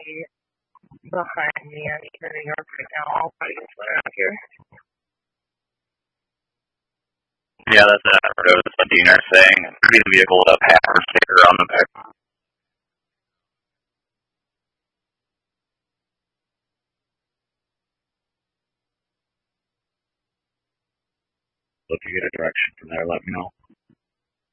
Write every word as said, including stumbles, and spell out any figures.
behind me. I'm in New York right now. I'll probably get around here. Yeah, that's it. I heard what the dealer saying. Could be the vehicle with a Packard sticker on the back. So if you get a direction from there, let me know.